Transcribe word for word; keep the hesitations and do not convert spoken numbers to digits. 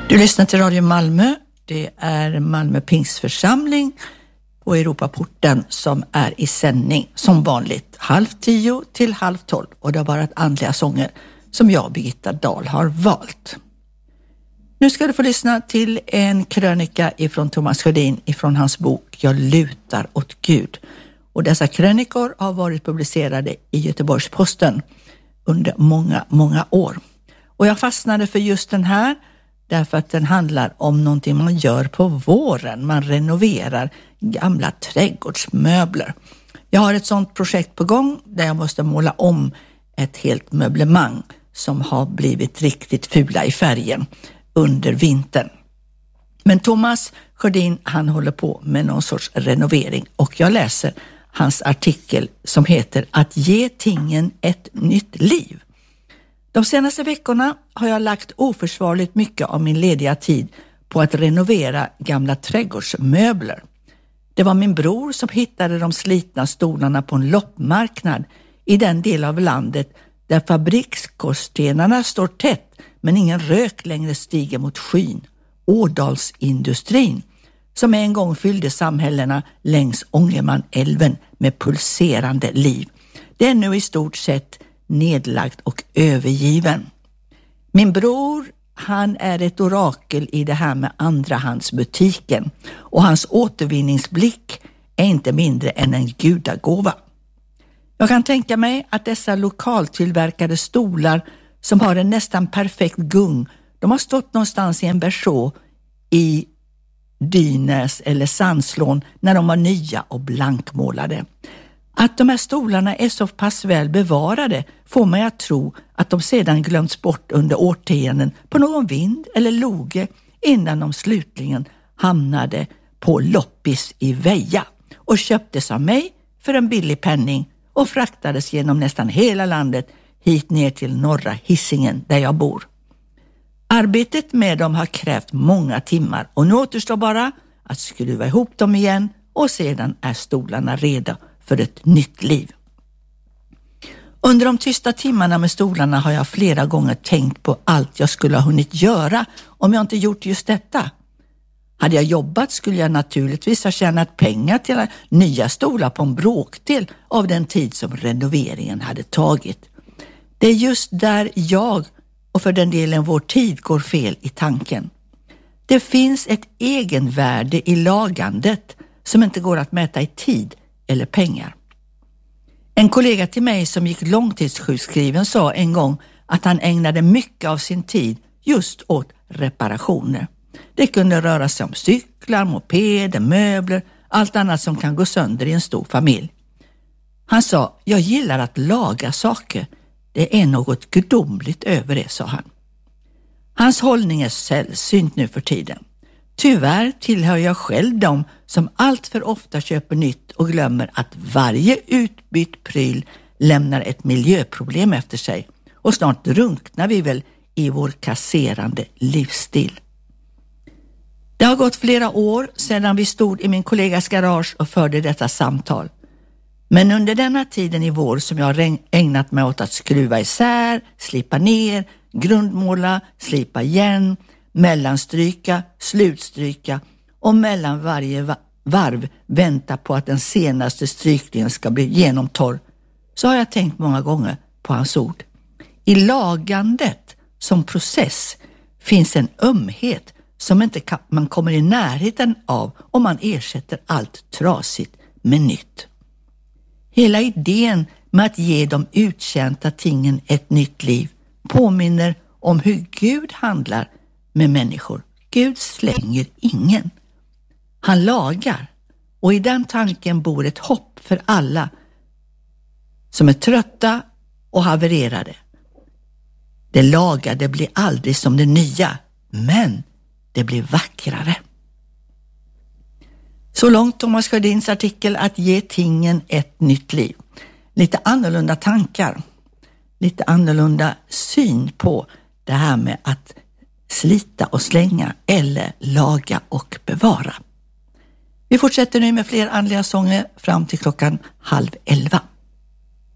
Du lyssnar till Radio Malmö. Det är Malmö Pingstförsamling på Europaporten som är i sändning som vanligt halv tio till halv tolv. Och det har varit andliga sånger som jag, Birgitta Dahl, har valt. Nu ska du få lyssna till en krönika ifrån Thomas Sjödin ifrån hans bok Jag lutar åt Gud. Och dessa krönikor har varit publicerade i Göteborgs-Posten under många, många år. Och jag fastnade för just den här därför att den handlar om någonting man gör på våren. Man renoverar gamla trädgårdsmöbler. Jag har ett sådant projekt på gång där jag måste måla om ett helt möblemang som har blivit riktigt fula i färgen under vintern. Men Thomas Sjödin, han håller på med någon sorts renovering och jag läser hans artikel som heter Att ge tingen ett nytt liv. De senaste veckorna har jag lagt oförsvarligt mycket av min lediga tid på att renovera gamla trädgårdsmöbler. Det var min bror som hittade de slitna stolarna på en loppmarknad i den del av landet där fabriksskorstenarna står tätt men ingen rök längre stiger mot skyn. Ådalsindustrin som en gång fyllde samhällena längs Ångermanälven med pulserande liv. Det är nu i stort sett nedlagt och övergiven. Min bror, han är ett orakel i det här med andrahandsbutiken och hans återvinningsblick är inte mindre än en gudagåva. Jag kan tänka mig att dessa lokaltillverkade stolar som har en nästan perfekt gung, de har stått någonstans i en berså i Dynäs eller Sandslån när de var nya och blankmålade. Att de här stolarna är så pass väl bevarade får mig att tro att de sedan glömts bort under årtionden på någon vind eller loge innan de slutligen hamnade på loppis i Veja och köptes av mig för en billig penning och fraktades genom nästan hela landet hit ner till norra Hisingen där jag bor. Arbetet med dem har krävt många timmar och nu återstår bara att skruva ihop dem igen och sedan är stolarna redo för ett nytt liv. Under de tysta timmarna med stolarna har jag flera gånger tänkt på allt jag skulle ha hunnit göra om jag inte gjort just detta. Hade jag jobbat skulle jag naturligtvis ha tjänat pengar till nya stolar på en bråkdel av den tid som renoveringen hade tagit. Det är just där jag och för den delen vår tid går fel i tanken. Det finns ett egenvärde i lagandet som inte går att mäta i tid eller pengar. En kollega till mig som gick långtidssjukskriven sa en gång att han ägnade mycket av sin tid just åt reparationer. Det kunde röra sig om cyklar, mopeder, möbler, allt annat som kan gå sönder i en stor familj. Han sa, jag gillar att laga saker. Det är något gudomligt över det, sa han. Hans hållning är sällsynt nu för tiden. Tyvärr tillhör jag själv dem som allt för ofta köper nytt och glömmer att varje utbytt pryl lämnar ett miljöproblem efter sig. Och snart drunknar vi väl i vår kasserande livsstil. Det har gått flera år sedan vi stod i min kollegas garage och förde detta samtal. Men under denna tiden i vår som jag har ägnat mig åt att skruva isär, slipa ner, grundmåla, slipa igen, mellanstryka, slutstryka och mellan varje varv vänta på att den senaste strykningen ska bli genomtorr, så har jag tänkt många gånger på hans ord. I lagandet som process finns en ömhet som inte kan, man kommer i närheten av om man ersätter allt trasigt med nytt. Hela idén med att ge de uttjänta tingen ett nytt liv påminner om hur Gud handlar med människor. Gud slänger ingen. Han lagar, och i den tanken bor ett hopp för alla som är trötta och havererade. Det lagade blir aldrig som det nya, men det blir vackrare. Så långt Thomas Sjödins artikel Att ge tingen ett nytt liv. Lite annorlunda tankar, lite annorlunda syn på det här med att slita och slänga eller laga och bevara. Vi fortsätter nu med fler andliga sånger fram till klockan halv elva.